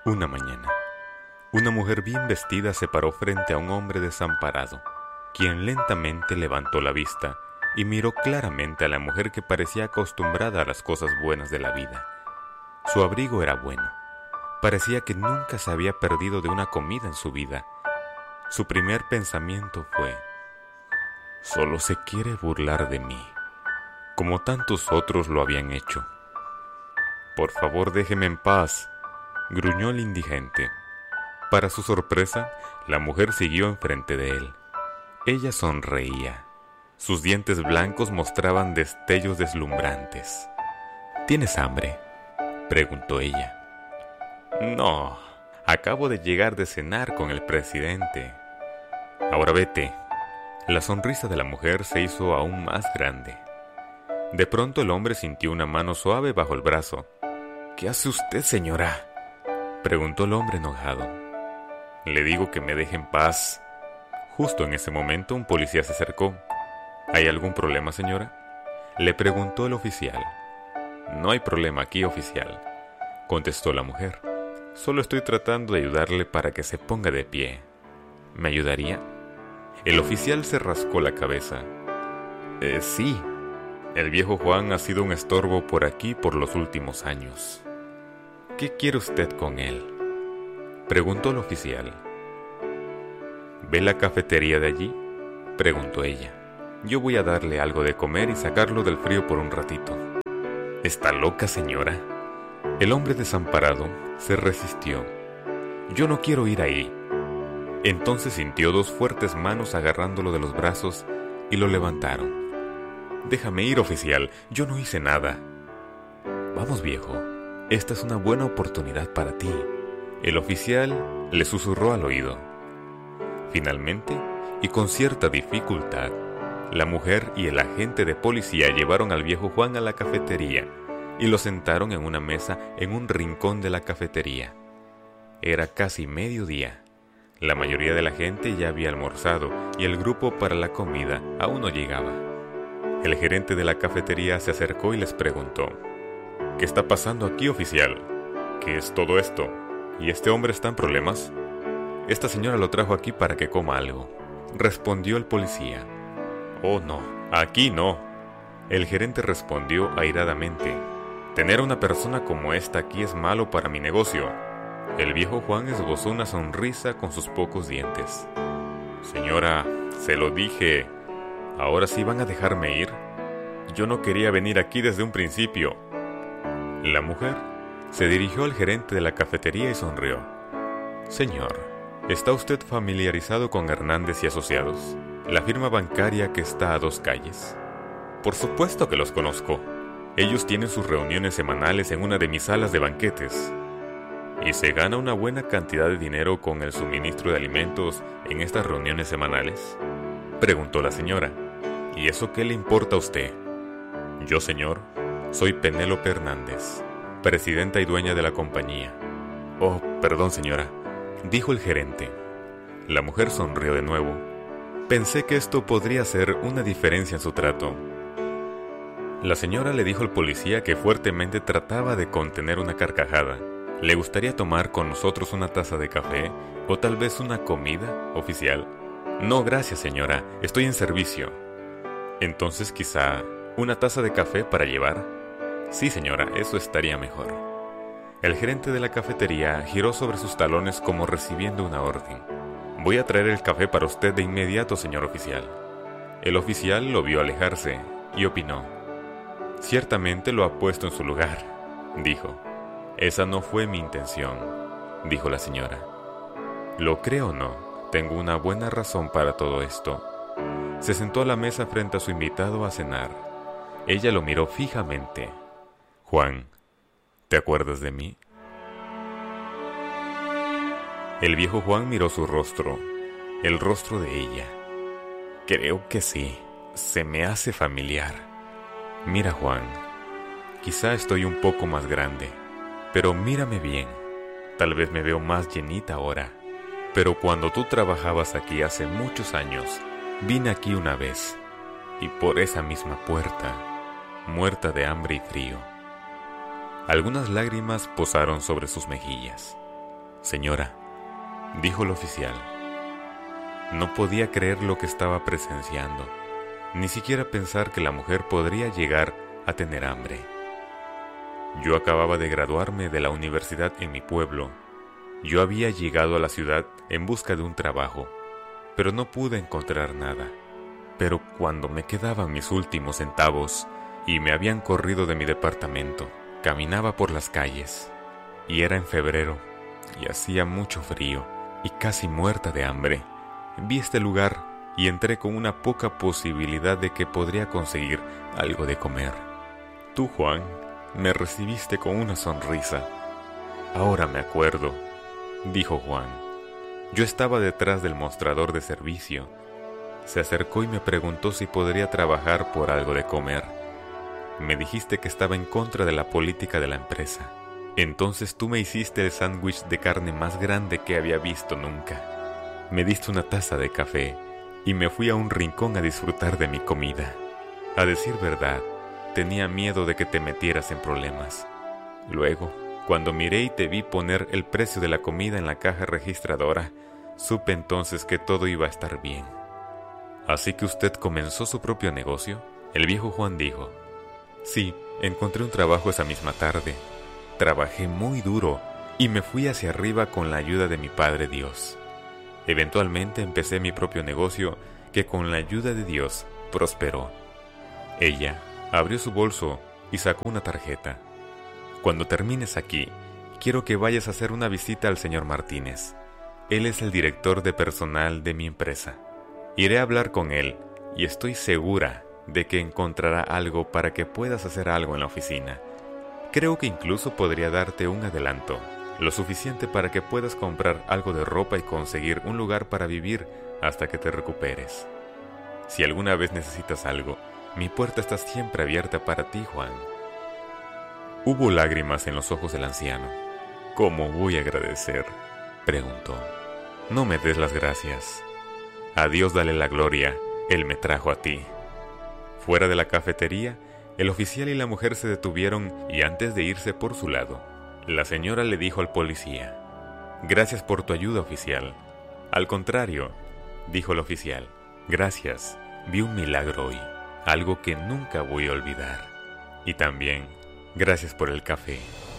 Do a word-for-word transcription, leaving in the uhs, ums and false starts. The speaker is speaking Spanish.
Una mañana, una mujer bien vestida se paró frente a un hombre desamparado, quien lentamente levantó la vista y miró claramente a la mujer que parecía acostumbrada a las cosas buenas de la vida. Su abrigo era bueno. Parecía que nunca se había perdido de una comida en su vida. Su primer pensamiento fue: solo se quiere burlar de mí, como tantos otros lo habían hecho. Por favor, déjeme en paz, gruñó el indigente. Para su sorpresa, la mujer siguió enfrente de él. Ella sonreía. Sus dientes blancos mostraban destellos deslumbrantes. ¿Tienes hambre?, preguntó ella. No, acabo de llegar de cenar con el presidente. Ahora vete. La sonrisa de la mujer se hizo aún más grande. De pronto el hombre sintió una mano suave bajo el brazo. ¿Qué hace usted, señora?, preguntó el hombre enojado. Le digo que me deje en paz. Justo en ese momento un policía se acercó. ¿Hay algún problema, señora?, le preguntó el oficial. No hay problema aquí, oficial, contestó la mujer. Solo estoy tratando de ayudarle para que se ponga de pie. ¿Me ayudaría? El oficial se rascó la cabeza. Eh, sí. El viejo Juan ha sido un estorbo por aquí por los últimos años. ¿Qué quiere usted con él?, preguntó el oficial. ¿Ve la cafetería de allí?, preguntó ella. Yo voy a darle algo de comer y sacarlo del frío por un ratito. ¿Está loca, señora?, el hombre desamparado se resistió. Yo no quiero ir ahí. Entonces sintió dos fuertes manos agarrándolo de los brazos y lo levantaron. Déjame ir, oficial, yo no hice nada. Vamos, viejo, esta es una buena oportunidad para ti, el oficial le susurró al oído. Finalmente, y con cierta dificultad, la mujer y el agente de policía llevaron al viejo Juan a la cafetería y lo sentaron en una mesa en un rincón de la cafetería. Era casi mediodía. La mayoría de la gente ya había almorzado y el grupo para la comida aún no llegaba. El gerente de la cafetería se acercó y les preguntó: ¿Qué está pasando aquí, oficial? ¿Qué es todo esto? ¿Y este hombre está en problemas? Esta señora lo trajo aquí para que coma algo, respondió el policía. Oh, no, aquí no. El gerente respondió airadamente: tener una persona como esta aquí es malo para mi negocio. El viejo Juan esbozó una sonrisa con sus pocos dientes. Señora, se lo dije. ¿Ahora sí van a dejarme ir? Yo no quería venir aquí desde un principio. La mujer se dirigió al gerente de la cafetería y sonrió. Señor, ¿está usted familiarizado con Hernández y Asociados, la firma bancaria que está a dos calles? Por supuesto que los conozco. Ellos tienen sus reuniones semanales en una de mis salas de banquetes. ¿Y se gana una buena cantidad de dinero con el suministro de alimentos en estas reuniones semanales?, preguntó la señora. ¿Y eso qué le importa a usted? Yo, señor, soy Penélope Hernández, presidenta y dueña de la compañía. Oh, perdón, señora, dijo el gerente. La mujer sonrió de nuevo. Pensé que esto podría hacer una diferencia en su trato. La señora le dijo al policía que fuertemente trataba de contener una carcajada. ¿Le gustaría tomar con nosotros una taza de café o tal vez una comida, oficial? No, gracias, señora, estoy en servicio. Entonces quizá una taza de café para llevar. Sí, señora, eso estaría mejor. El gerente de la cafetería giró sobre sus talones como recibiendo una orden. Voy a traer el café para usted de inmediato, señor oficial. El oficial lo vio alejarse y opinó: ciertamente lo ha puesto en su lugar, dijo. Esa no fue mi intención, dijo la señora. Lo creo o no, tengo una buena razón para todo esto. Se sentó a la mesa frente a su invitado a cenar. Ella lo miró fijamente. Juan, ¿te acuerdas de mí? El viejo Juan miró su rostro, el rostro de ella. Creo que sí, se me hace familiar. Mira, Juan, quizá estoy un poco más grande, pero mírame bien. Tal vez me veo más llenita ahora. Pero cuando tú trabajabas aquí hace muchos años, vine aquí una vez, y por esa misma puerta, muerta de hambre y frío. Algunas lágrimas posaron sobre sus mejillas. Señora, dijo el oficial. No podía creer lo que estaba presenciando, ni siquiera pensar que la mujer podría llegar a tener hambre. Yo acababa de graduarme de la universidad en mi pueblo. Yo había llegado a la ciudad en busca de un trabajo, pero no pude encontrar nada. Pero cuando me quedaban mis últimos centavos y me habían corrido de mi departamento, caminaba por las calles, y era en febrero, y hacía mucho frío, y casi muerta de hambre. Vi este lugar y entré con una poca posibilidad de que podría conseguir algo de comer. Tú, Juan, me recibiste con una sonrisa. Ahora me acuerdo, dijo Juan. Yo estaba detrás del mostrador de servicio. Se acercó y me preguntó si podría trabajar por algo de comer. Me dijiste que estaba en contra de la política de la empresa. Entonces tú me hiciste el sándwich de carne más grande que había visto nunca. Me diste una taza de café y me fui a un rincón a disfrutar de mi comida. A decir verdad, tenía miedo de que te metieras en problemas. Luego, cuando miré y te vi poner el precio de la comida en la caja registradora, supe entonces que todo iba a estar bien. ¿Así que usted comenzó su propio negocio? El viejo Juan dijo. Sí, encontré un trabajo esa misma tarde. Trabajé muy duro y me fui hacia arriba con la ayuda de mi Padre Dios. Eventualmente empecé mi propio negocio que con la ayuda de Dios prosperó. Ella abrió su bolso y sacó una tarjeta. Cuando termines aquí, quiero que vayas a hacer una visita al señor Martínez. Él es el director de personal de mi empresa. Iré a hablar con él y estoy segura de que encontrará algo para que puedas hacer algo en la oficina. Creo que incluso podría darte un adelanto, lo suficiente para que puedas comprar algo de ropa y conseguir un lugar para vivir hasta que te recuperes. Si alguna vez necesitas algo, mi puerta está siempre abierta para ti, Juan. Hubo lágrimas en los ojos del anciano. ¿Cómo voy a agradecer?, preguntó. No me des las gracias. A Dios dale la gloria, Él me trajo a ti. Fuera de la cafetería, el oficial y la mujer se detuvieron y antes de irse por su lado, la señora le dijo al policía: Gracias por tu ayuda, oficial. Al contrario, dijo el oficial, gracias, vi un milagro hoy, algo que nunca voy a olvidar. Y también, gracias por el café.